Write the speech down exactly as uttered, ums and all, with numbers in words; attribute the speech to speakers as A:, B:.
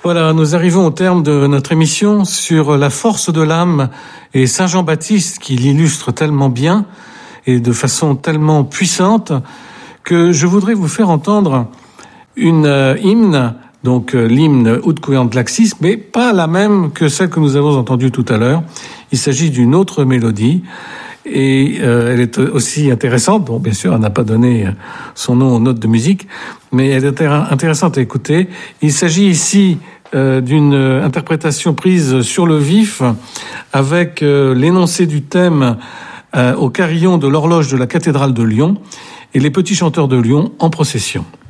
A: Voilà, nous arrivons au terme de notre émission sur la force de l'âme et Saint Jean-Baptiste qui l'illustre tellement bien et de façon tellement puissante que je voudrais vous faire entendre une euh, hymne, donc euh, l'hymne Ut Coeant Laxis, mais pas la même que celle que nous avons entendue tout à l'heure. Il s'agit d'une autre mélodie et euh, elle est aussi intéressante. Bon, bien sûr, elle n'a pas donné son nom aux notes de musique, mais elle est intéressante à écouter. Il s'agit ici euh, d'une interprétation prise sur le vif avec euh, l'énoncé du thème euh, au carillon de l'horloge de la cathédrale de Lyon et les petits chanteurs de Lyon en procession.